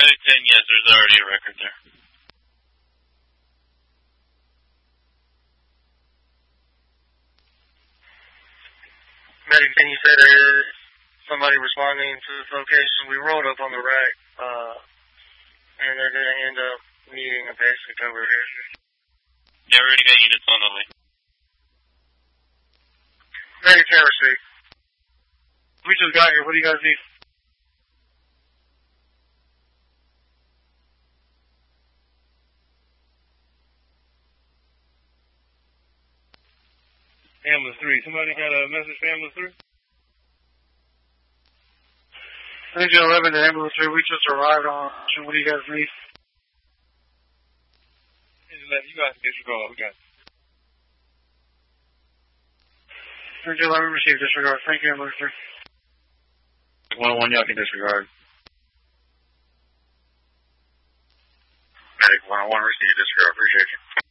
Medic 10, yes, there's already a record there. Medic 10, you said there's somebody responding to this location. We rolled up on the rack, and they're going to end up needing a basic over here. Yeah, we already got units on the way. Medic 10, receive. We just got here. What do you guys need? Ambulance 3. Somebody got a message for Ambulance 3? Engine 11 to Ambulance 3. We just arrived on. What do you guys need? Engine 11, you guys can disregard. We got it. Engine 11, receive disregard. Thank you, Ambulance 3. 101, y'all can disregard. Medic 101, receive disregard. Appreciate you.